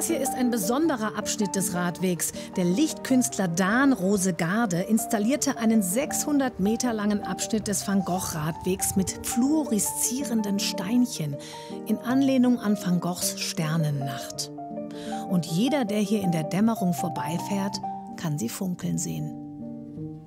Das hier ist ein besonderer Abschnitt des Radwegs. Der Lichtkünstler Daan Rosegarde installierte einen 600 Meter langen Abschnitt des Van Gogh-Radwegs mit fluoreszierenden Steinchen in Anlehnung an Van Goghs Sternennacht. Und jeder, der hier in der Dämmerung vorbeifährt, kann sie funkeln sehen.